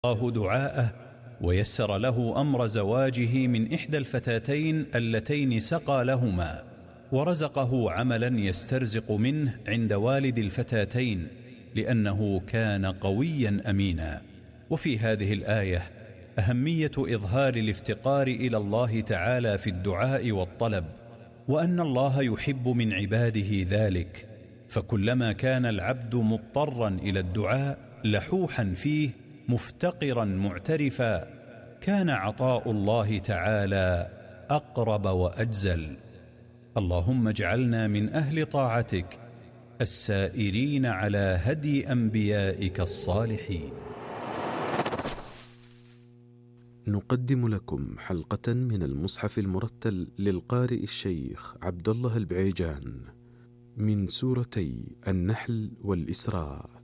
الله دعاءه ويسر له أمر زواجه من إحدى الفتاتين اللتين سقى لهما، ورزقه عملا يسترزق منه عند والد الفتاتين لأنه كان قويا أمينا. وفي هذه الآية أهمية إظهار الافتقار إلى الله تعالى في الدعاء والطلب، وأن الله يحب من عباده ذلك، فكلما كان العبد مضطرا إلى الدعاء لحوحا فيه مفتقرا معترفا كان عطاء الله تعالى أقرب وأجزل. اللهم اجعلنا من أهل طاعتك السائرين على هدي أنبيائك الصالحين. نقدم لكم حلقة من المصحف المرتل للقارئ الشيخ عبد الله البعيجان من سورتي النحل والإسراء.